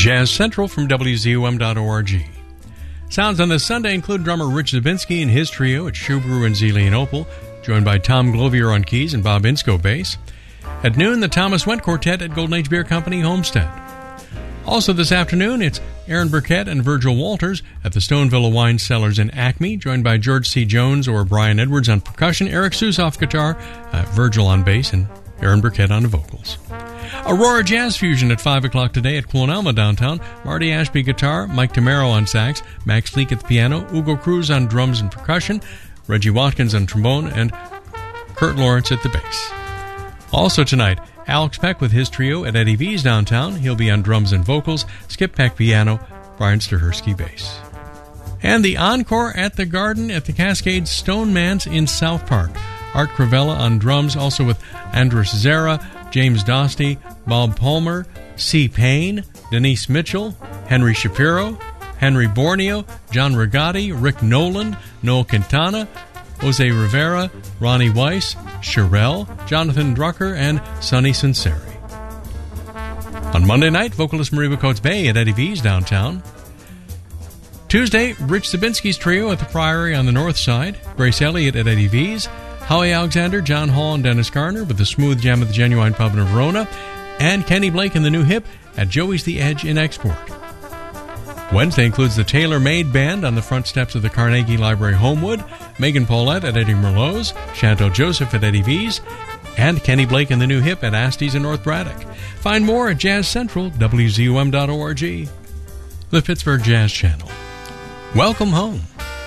Jazz Central from WZUM.org. Sounds on this Sunday include drummer Rich Zabinski and his trio at Shubru and Zelia and Opal, joined by Tom Glovier on keys and Bob Insko bass. At noon, the Thomas Went Quartet at Golden Age Beer Company, Homestead. Also this afternoon, it's Aaron Burkett and Virgil Walters at the Stonevilla Wine Cellars in Acme, joined by George C. Jones or Brian Edwards on percussion, Eric Susoff guitar, Virgil on bass, and Aaron Burkett on the vocals. Aurora Jazz Fusion at 5 o'clock today at Clonalma downtown. Marty Ashby guitar, Mike Tamaro on sax, Max Leak at the piano, Ugo Cruz on drums and percussion, Reggie Watkins on trombone, and Kurt Lawrence at the bass. Also tonight, Alex Peck with his trio at Eddie V's downtown. He'll be on drums and vocals, Skip Peck piano, Brian Stahersky bass. And the encore at the Garden at the Cascade Stoneman's in South Park. Art Cravella on drums, also with Andres Zera, James Dostey, Bob Palmer, C. Payne, Denise Mitchell, Henry Shapiro, Henry Borneo, John Rigatti, Rick Nolan, Noel Quintana, Jose Rivera, Ronnie Weiss, Sherelle, Jonathan Drucker, and Sonny Sinceri. On Monday night, vocalist Mariba Coates Bay at Eddie V's downtown. Tuesday, Rich Zabinski's trio at the Priory on the north side, Grace Elliott at Eddie V's, Howie Alexander, John Hall, and Dennis Garner with the Smooth Jam at the Genuine Pub in Verona, and Kenny Blake and the New Hip at Joey's The Edge in Export. Wednesday includes the Taylor Made Band on the front steps of the Carnegie Library Homewood, Megan Paulette at Eddie Merlot's, Chantal Joseph at Eddie V's, and Kenny Blake and the New Hip at Asty's in North Braddock. Find more at Jazz Central, WZUM.org. The Pittsburgh Jazz Channel. Welcome home.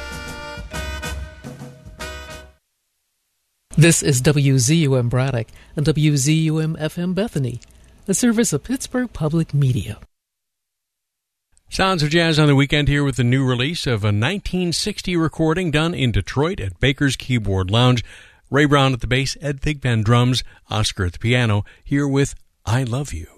This is WZUM Braddock and WZUM FM Bethany, a service of Pittsburgh Public Media. Sounds of Jazz on the weekend here with the new release of a 1960 recording done in Detroit at Baker's Keyboard Lounge. Ray Brown at the bass, Ed Thigpen drums, Oscar at the piano, here with I Love You.